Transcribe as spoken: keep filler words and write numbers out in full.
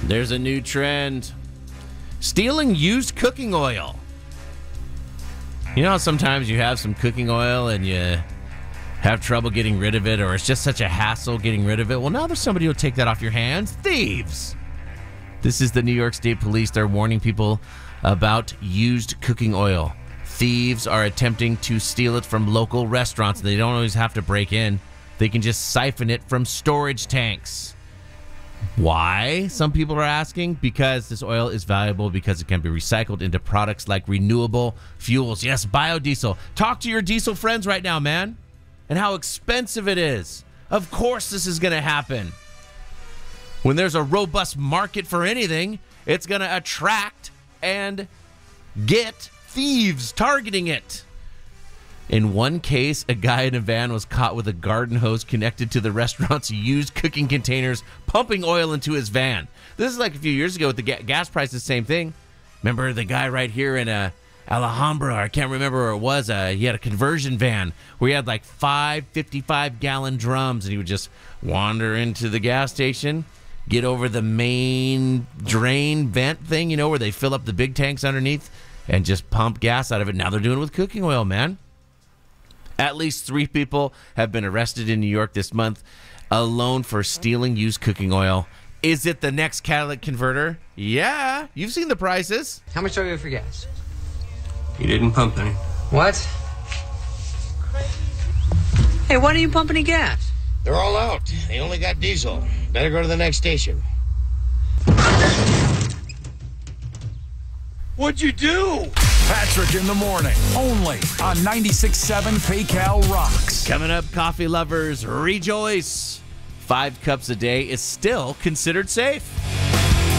There's a new trend. Stealing used cooking oil. You know how sometimes you have some cooking oil and you have trouble getting rid of it, or it's just such a hassle getting rid of it? Well, now there's somebody who'll take that off your hands. Thieves! This is the New York State Police. They're warning people about used cooking oil. Thieves are attempting to steal it from local restaurants. They don't always have to break in. They can just siphon it from storage tanks. Why? Some people are asking. Because this oil is valuable because it can be recycled into products like renewable fuels. Yes, biodiesel. Talk to your diesel friends right now, man, and how expensive it is. Of course this is going to happen. When there's a robust market for anything, it's going to attract and get thieves targeting it. In one case, a guy in a van was caught with a garden hose connected to the restaurant's used cooking containers, pumping oil into his van. This is like a few years ago with the ga- gas prices, same thing. Remember the guy right here in uh, Alhambra, I can't remember where it was, uh, he had a conversion van where he had like five fifty-five gallon drums, and he would just wander into the gas station, get over the main drain vent thing, you know, where they fill up the big tanks underneath, and just pump gas out of it. Now they're doing it with cooking oil, man. At least three people have been arrested in New York this month alone for stealing used cooking oil. Is it the next catalytic converter? Yeah. You've seen the prices. How much do I get for gas? You didn't pump any. What? Hey, why don't you pump any gas? They're all out. They only got diesel. Better go to the next station. What'd you do? Patrick in the morning, only on ninety-six point seven PayCal Rocks. Coming up, coffee lovers, rejoice. Five cups a day is still considered safe.